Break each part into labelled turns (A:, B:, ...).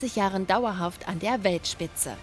A: Jahren dauerhaft an der Weltspitze.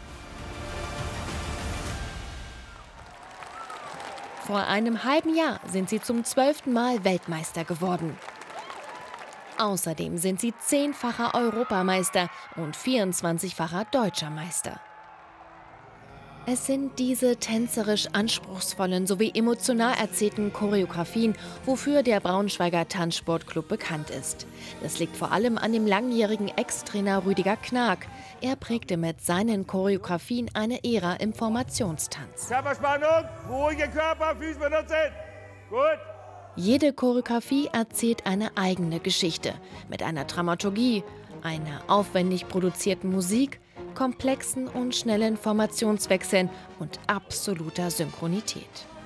A: Vor einem halben Jahr sind sie zum 12. Mal Weltmeister geworden. Außerdem sind sie 10-facher Europameister und 24-facher Deutscher Meister. Es sind diese tänzerisch anspruchsvollen sowie emotional erzählten Choreografien, wofür der Braunschweiger Tanzsportclub bekannt ist. Das liegt vor allem an dem langjährigen Ex-Trainer Rüdiger Knag. Er prägte mit seinen Choreografien eine Ära im Formationstanz.
B: Körperspannung, ruhige Körper, Füße benutzen. Gut.
A: Jede Choreografie erzählt eine eigene Geschichte mit einer Dramaturgie, einer aufwendig produzierten Musik, komplexen und schnellen Formationswechseln und absoluter Synchronität.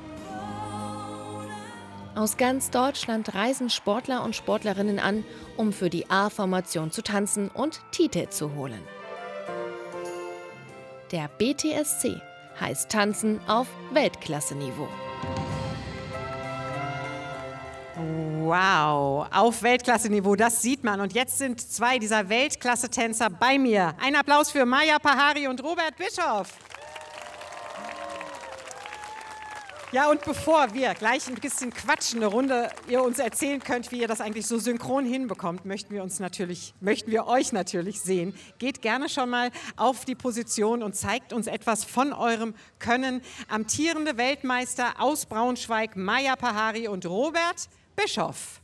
A: Aus ganz Deutschland reisen Sportler und Sportlerinnen an, um für die A-Formation zu tanzen und Titel zu holen. Der BTSC heißt Tanzen auf Weltklasse-Niveau.
C: Wow, auf Weltklasse-Niveau, das sieht man. Und jetzt sind zwei dieser Weltklasse-Tänzer bei mir. Ein Applaus für Maya Pahari und Robert Bischoff. Ja, und bevor wir gleich ein bisschen quatschen, eine Runde, ihr uns erzählen könnt, wie ihr das eigentlich so synchron hinbekommt, möchten wir euch natürlich sehen. Geht gerne schon mal auf die Position und zeigt uns etwas von eurem Können. Amtierende Weltmeister aus Braunschweig, Maya Pahari und Robert Bischoff.